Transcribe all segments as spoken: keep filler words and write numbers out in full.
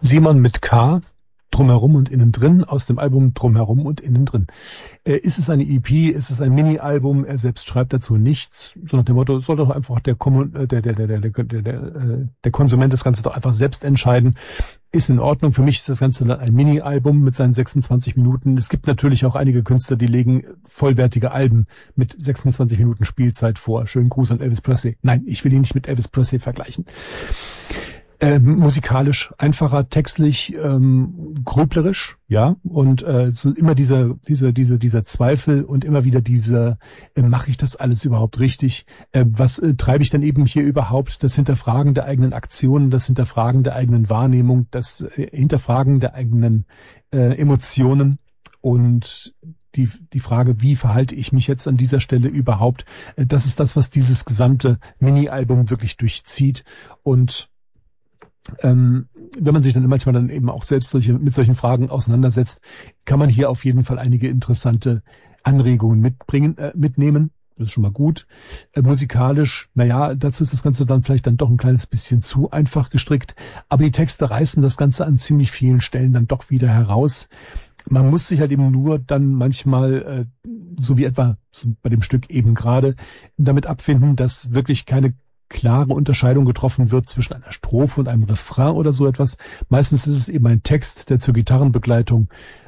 Simon mit K, Drumherum und Innen drin, aus dem Album Drumherum und Innen drin. Äh, ist es eine E P, ist es ein Mini-Album? Er selbst schreibt dazu nichts, so nach dem Motto, soll doch einfach der, Kommun äh, der, der, der, der, der, der, der, der Konsument das Ganze doch einfach selbst entscheiden. Ist in Ordnung. Für mich ist das Ganze dann ein Mini-Album mit seinen sechsundzwanzig Minuten. Es gibt natürlich auch einige Künstler, die legen vollwertige Alben mit sechsundzwanzig Minuten Spielzeit vor. Schönen Gruß an Elvis Presley. Nein, ich will ihn nicht mit Elvis Presley vergleichen. Ähm, musikalisch einfacher, textlich ähm, grüblerisch, ja, und äh, so immer dieser dieser diese dieser Zweifel und immer wieder diese äh, mache ich das alles überhaupt richtig? Äh, was äh, treibe ich denn eben hier überhaupt? Das Hinterfragen der eigenen Aktionen, das Hinterfragen der eigenen Wahrnehmung, das äh, Hinterfragen der eigenen äh, Emotionen und die die Frage, wie verhalte ich mich jetzt an dieser Stelle überhaupt? Äh, das ist das, was dieses gesamte Mini-Album wirklich durchzieht und Ähm, wenn man sich dann manchmal dann eben auch selbst solche, mit solchen Fragen auseinandersetzt, kann man hier auf jeden Fall einige interessante Anregungen mitbringen, äh, mitnehmen. Das ist schon mal gut. Äh, musikalisch, naja, dazu ist das Ganze dann vielleicht dann doch ein kleines bisschen zu einfach gestrickt. Aber die Texte reißen das Ganze an ziemlich vielen Stellen dann doch wieder heraus. Man muss sich halt eben nur dann manchmal, äh, so wie etwa bei dem Stück eben gerade, damit abfinden, dass wirklich keine klare Unterscheidung getroffen wird zwischen einer Strophe und einem Refrain oder so etwas. Meistens ist es eben ein Text, der zur Gitarrenbegleitung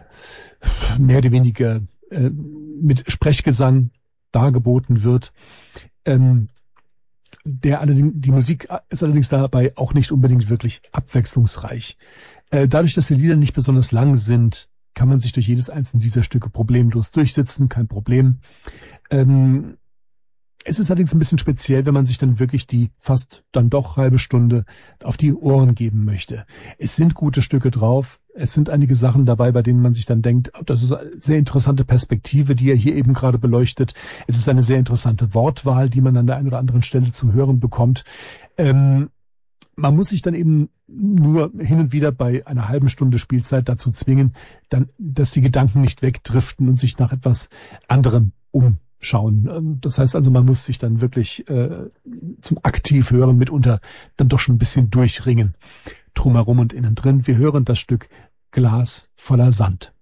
mehr oder weniger äh, mit Sprechgesang dargeboten wird. Ähm, der allerdings, die Musik ist allerdings dabei auch nicht unbedingt wirklich abwechslungsreich. Äh, dadurch, dass die Lieder nicht besonders lang sind, kann man sich durch jedes einzelne dieser Stücke problemlos durchsitzen, kein Problem. Ähm, Es ist allerdings ein bisschen speziell, wenn man sich dann wirklich die fast dann doch halbe Stunde auf die Ohren geben möchte. Es sind gute Stücke drauf. Es sind einige Sachen dabei, bei denen man sich dann denkt, oh, das ist eine sehr interessante Perspektive, die er hier eben gerade beleuchtet. Es ist eine sehr interessante Wortwahl, die man an der einen oder anderen Stelle zu hören bekommt. Ähm, man muss sich dann eben nur hin und wieder bei einer halben Stunde Spielzeit dazu zwingen, dann, dass die Gedanken nicht wegdriften und sich nach etwas anderem um schauen. Das heißt also, man muss sich dann wirklich äh, zum Aktivhören mitunter dann doch schon ein bisschen durchringen. Drumherum und innen drin. Wir hören das Stück Glas voller Sand.